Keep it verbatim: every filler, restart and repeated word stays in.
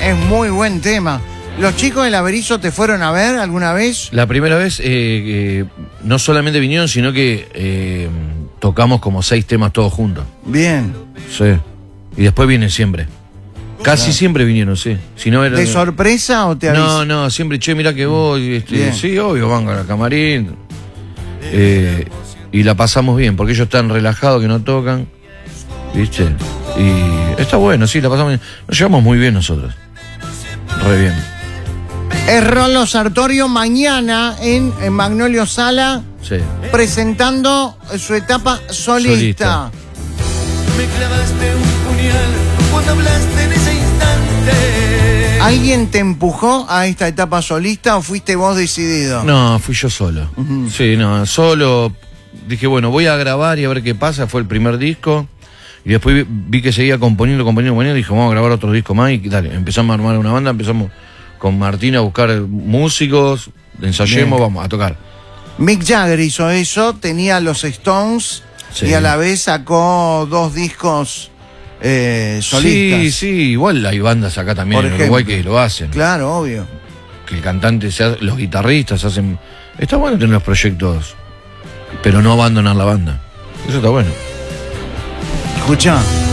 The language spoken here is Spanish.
Es muy buen tema. ¿Los chicos del Averizo te fueron a ver alguna vez? La primera vez, eh, eh, no solamente vinieron, sino que eh, tocamos como seis temas todos juntos. Bien. Sí. Y después vienen siempre. Casi claro. siempre vinieron, sí. Si no era, ¿de sorpresa o te avisan? No, no, siempre, che, mirá que vos, este, sí, obvio, van a la camarín. Eh, y la pasamos bien, porque ellos están relajados, que no tocan. ¿Viste? Y está bueno, sí, la pasamos bien. Nos llevamos muy bien nosotros. Re bien. Es Rolo Sartorio mañana en, en Magnolio Sala, sí. presentando su etapa solista. solista. Me clavaste un puñal cuando hablaste en ese instante. ¿Alguien te empujó a esta etapa solista o fuiste vos decidido? No, fui yo solo. Uh-huh. Sí, no, solo. Dije, bueno, voy a grabar y a ver qué pasa. Fue el primer disco. Y después vi, vi que seguía componiendo, componiendo, componiendo. Y dije, vamos a grabar otro disco más. Y dale, empezamos a armar una banda. Empezamos con Martín a buscar músicos. Ensayemos, bien. Vamos a tocar. Mick Jagger hizo eso. Tenía los Stones. Sí. Y a la vez sacó dos discos eh, solistas. Sí, sí. Igual hay bandas acá también en Uruguay que lo hacen. Claro, obvio. Que el cantante, se hace, los guitarristas hacen... Está bueno tener los proyectos, pero no abandonar la banda. Eso está bueno. Escuchá.